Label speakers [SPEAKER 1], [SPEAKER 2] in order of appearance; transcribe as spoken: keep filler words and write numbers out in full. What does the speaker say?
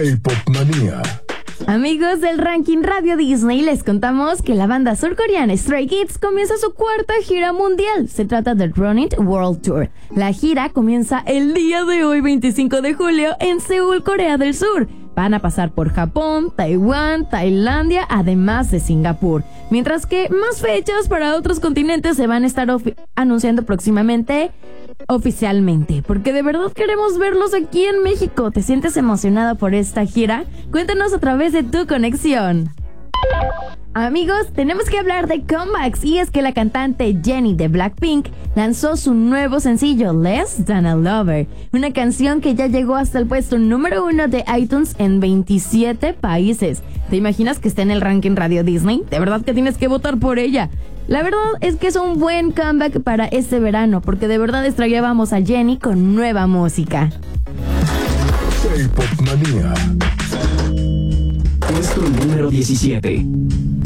[SPEAKER 1] K-Pop Manía.
[SPEAKER 2] Amigos del ranking Radio Disney, les contamos que la banda surcoreana Stray Kids comienza su cuarta gira mundial. Se trata del Run It World Tour. La gira comienza el día de hoy, veinticinco de julio, en Seúl, Corea del Sur. Van a pasar por Japón, Taiwán, Tailandia, además de Singapur. Mientras que más fechas para otros continentes se van a estar ofi- anunciando próximamente oficialmente, porque de verdad queremos verlos aquí en México. ¿Te sientes emocionado por esta gira? Cuéntanos a través de tu conexión. Amigos, tenemos que hablar de comebacks, y es que la cantante Jennie de Blackpink lanzó su nuevo sencillo Less Than a Lover, una canción que ya llegó hasta el puesto número uno de iTunes en veintisiete países. ¿Te imaginas que esté en el ranking Radio Disney? De verdad que tienes que votar por ella. La verdad es que es un buen comeback para este verano, porque de verdad extrañábamos a Jennie con nueva música.
[SPEAKER 1] K-Pop Manía.
[SPEAKER 3] Puesto número diecisiete.